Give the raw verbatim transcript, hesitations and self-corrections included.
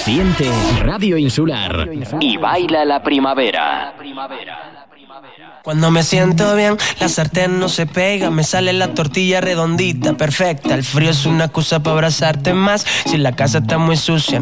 Siente Radio Insular y baila la primavera. Cuando me siento bien, la sartén no se pega, me sale la tortilla redondita, perfecta. El frío es una excusa para abrazarte más. Si la casa está muy sucia,